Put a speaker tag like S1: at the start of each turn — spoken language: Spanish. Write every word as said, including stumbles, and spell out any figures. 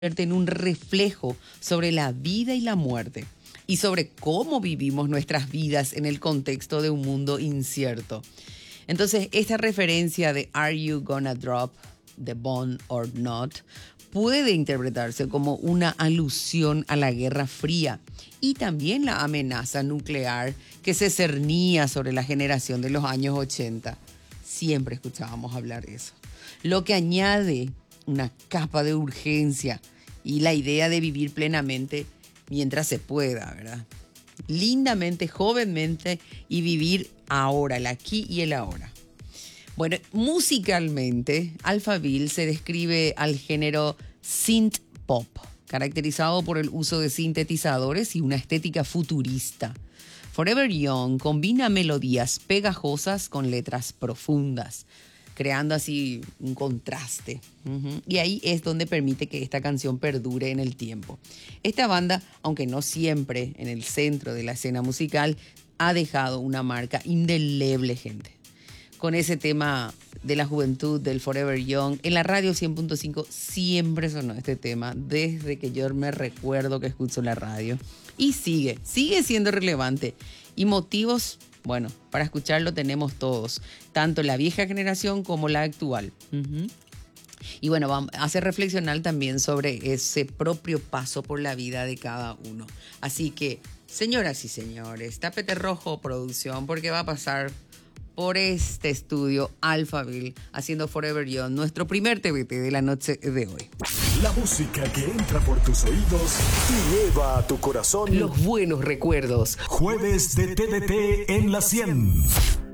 S1: en un reflejo sobre la vida y la muerte y sobre cómo vivimos nuestras vidas en el contexto de un mundo incierto. Entonces, esta referencia de Are You Gonna Drop the Bomb or Not puede interpretarse como una alusión a la Guerra Fría y también la amenaza nuclear que se cernía sobre la generación de los años ochenta. Siempre escuchábamos hablar de eso. Lo que añade una capa de urgencia y la idea de vivir plenamente mientras se pueda, ¿verdad? Lindamente, jovenmente y vivir ahora, el aquí y el ahora. Bueno, musicalmente, Alphaville se describe al género synth pop, caracterizado por el uso de sintetizadores y una estética futurista. Forever Young combina melodías pegajosas con letras profundas, creando así un contraste. Uh-huh. Y ahí es donde permite que esta canción perdure en el tiempo. Esta banda, aunque no siempre en el centro de la escena musical, ha dejado una marca indeleble, gente. Con ese tema de la juventud, del Forever Young, en la radio cien punto cinco siempre sonó este tema, desde que yo me recuerdo que escucho la radio. Y sigue, sigue siendo relevante. Y motivos, bueno, para escucharlo tenemos todos, tanto la vieja generación como la actual. Uh-huh. Y bueno, vamos, hace reflexionar también sobre ese propio paso por la vida de cada uno. Así que, señoras y señores, Tapete Rojo Producción, porque va a pasar por este estudio Alphaville haciendo Forever Young, nuestro primer T B T de la noche de hoy.
S2: La música que entra por tus oídos y lleva a tu corazón
S1: los buenos recuerdos.
S2: Jueves de T B T en la cien.